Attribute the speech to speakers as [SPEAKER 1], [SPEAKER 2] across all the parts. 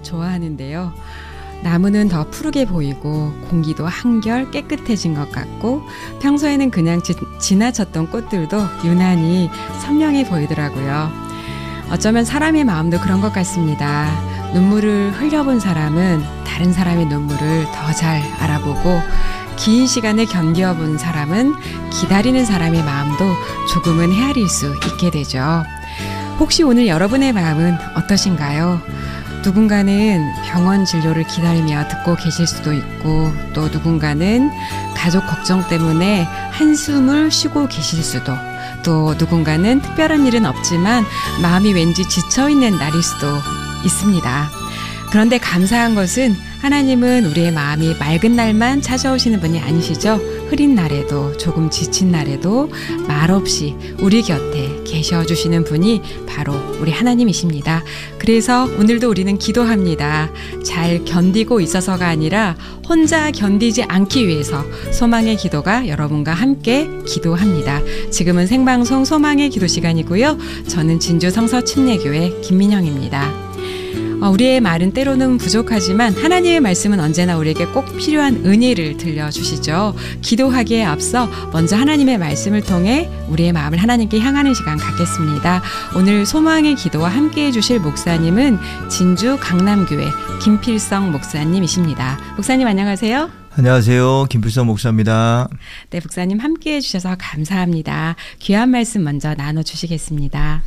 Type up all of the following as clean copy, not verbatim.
[SPEAKER 1] 좋아하는데요. 나무는 더 푸르게 보이고 공기도 한결 깨끗해진 것 같고 평소에는 그냥 지나쳤던 꽃들도 유난히 선명해 보이더라고요. 어쩌면 사람의 마음도 그런 것 같습니다. 눈물을 흘려본 사람은 다른 사람의 눈물을 더 잘 알아보고 긴 시간을 견뎌본 사람은 기다리는 사람의 마음도 조금은 헤아릴 수 있게 되죠. 혹시 오늘 여러분의 마음은 어떠신가요? 누군가는 병원 진료를 기다리며 듣고 계실 수도 있고 또 누군가는 가족 걱정 때문에 한숨을 쉬고 계실 수도 또 누군가는 특별한 일은 없지만 마음이 왠지 지쳐있는 날일 수도 있습니다. 그런데 감사한 것은 하나님은 우리의 마음이 맑은 날만 찾아오시는 분이 아니시죠. 흐린 날에도 조금 지친 날에도 말없이 우리 곁에 계셔주시는 분이 바로 우리 하나님이십니다. 그래서 오늘도 우리는 기도합니다. 잘 견디고 있어서가 아니라 혼자 견디지 않기 위해서 소망의 기도가 여러분과 함께 기도합니다. 지금은 생방송 소망의 기도 시간이고요. 저는 진주 성서침례교회 김민영입니다. 우리의 말은 때로는 부족하지만 하나님의 말씀은 언제나 우리에게 꼭 필요한 은혜를 들려주시죠. 기도하기에 앞서 먼저 하나님의 말씀을 통해 우리의 마음을 하나님께 향하는 시간 갖겠습니다. 오늘 소망의 기도와 함께해 주실 목사님은 진주 강남교회 김필성 목사님이십니다. 목사님 안녕하세요.
[SPEAKER 2] 안녕하세요. 김필성 목사입니다.
[SPEAKER 1] 네, 목사님 함께해 주셔서 감사합니다. 귀한 말씀 먼저 나눠주시겠습니다.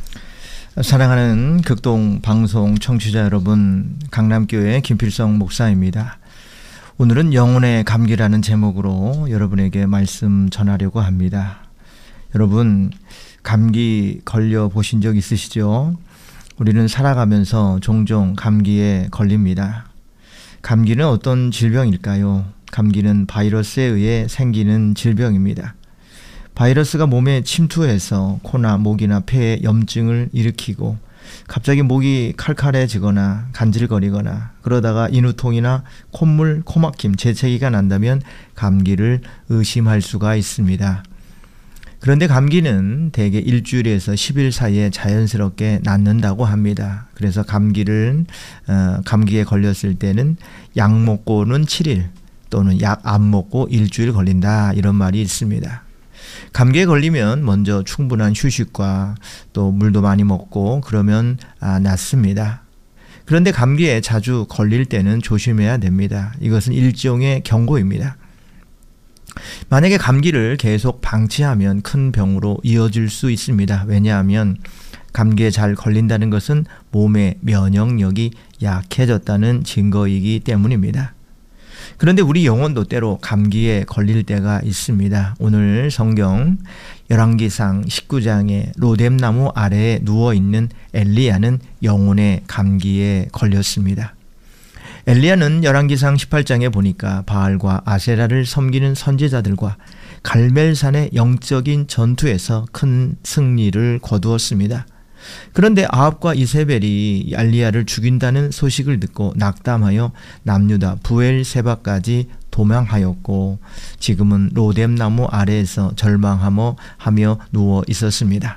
[SPEAKER 2] 사랑하는 극동 방송 청취자 여러분, 강남교회 김필성 목사입니다. 오늘은 영혼의 감기라는 제목으로 여러분에게 말씀 전하려고 합니다. 여러분, 감기 걸려 보신 적 있으시죠? 우리는 살아가면서 종종 감기에 걸립니다. 감기는 어떤 질병일까요? 감기는 바이러스에 의해 생기는 질병입니다. 바이러스가 몸에 침투해서 코나 목이나 폐에 염증을 일으키고 갑자기 목이 칼칼해지거나 간질거리거나 그러다가 인후통이나 콧물, 코막힘, 재채기가 난다면 감기를 의심할 수가 있습니다. 그런데 감기는 대개 일주일에서 10일 사이에 자연스럽게 낫는다고 합니다. 그래서 감기에 걸렸을 때는 약 먹고는 7일 또는 약 안 먹고 일주일 걸린다, 이런 말이 있습니다. 감기에 걸리면 먼저 충분한 휴식과 또 물도 많이 먹고 그러면 낫습니다. 그런데 감기에 자주 걸릴 때는 조심해야 됩니다. 이것은 일종의 경고입니다. 만약에 감기를 계속 방치하면 큰 병으로 이어질 수 있습니다. 왜냐하면 감기에 잘 걸린다는 것은 몸의 면역력이 약해졌다는 증거이기 때문입니다. 그런데 우리 영혼도 때로 감기에 걸릴 때가 있습니다. 오늘 성경 열왕기상 19장에 로뎀나무 아래에 누워있는 엘리야는 영혼의 감기에 걸렸습니다. 엘리야는 열왕기상 18장에 보니까 바알과 아세라를 섬기는 선지자들과 갈멜산의 영적인 전투에서 큰 승리를 거두었습니다. 그런데 아합과 이세벨이 엘리야를 죽인다는 소식을 듣고 낙담하여 남유다 부엘세바까지 도망하였고 지금은 로뎀나무 아래에서 절망하며 누워 있었습니다.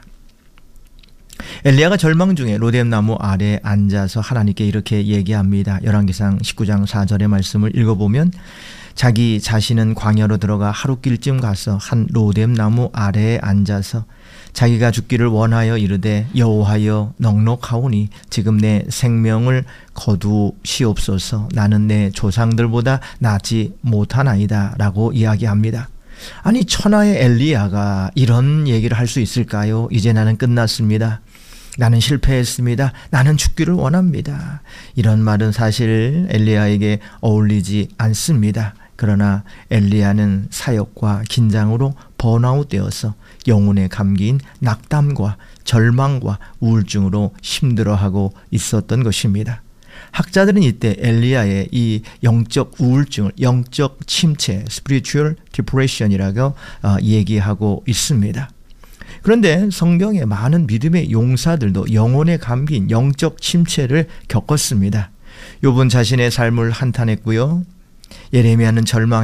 [SPEAKER 2] 엘리야가 절망 중에 로뎀나무 아래에 앉아서 하나님께 이렇게 얘기합니다. 열왕기상 19장 4절의 말씀을 읽어보면 자기 자신은 광야로 들어가 하루길쯤 가서 한 로뎀나무 아래에 앉아서 자기가 죽기를 원하여 이르되 여호와여 넉넉하오니 지금 내 생명을 거두시옵소서. 나는 내 조상들보다 낫지 못하나이다 라고 이야기합니다. 아니, 천하의 엘리야가 이런 얘기를 할 수 있을까요? 이제 나는 끝났습니다. 나는 실패했습니다. 나는 죽기를 원합니다. 이런 말은 사실 엘리야에게 어울리지 않습니다. 그러나 엘리야는 사역과 긴장으로 번아웃되어서 영혼의 감기인 낙담과 절망과 우울증으로 힘들어하고 있었던 것입니다. 학자들은 이때 엘리야의 이 영적 우울증을 영적 침체, spiritual depression이라고 얘기하고 있습니다. 그런데 성경의 많은 믿음의 용사들도 영혼의 감기인 영적 침체를 겪었습니다. 욥은 자신의 삶을 한탄했고요. 예레미야는 절망